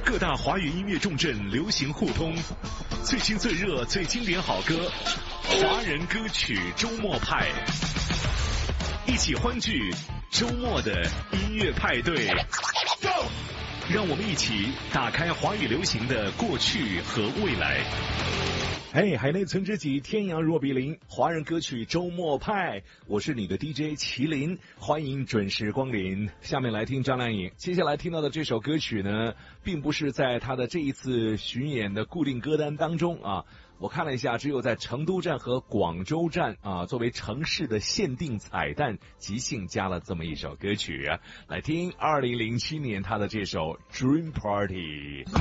各大华语音乐重镇流行互通，最新最热最经典好歌，华人歌曲周末派，一起欢聚周末的音乐派对。让我们一起打开华语流行的过去和未来。嘿，海内存知己，天涯若比邻，华人歌曲周末派，我是你的 DJ 麒麟，欢迎准时光临。下面来听张靓颖，接下来听到的这首歌曲呢，并不是在她的这一次巡演的固定歌单当中啊。我看了一下，只有在成都站和广州站啊，作为城市的限定彩蛋，即兴加了这么一首歌曲啊。来听2007年她的这首 Dream Party。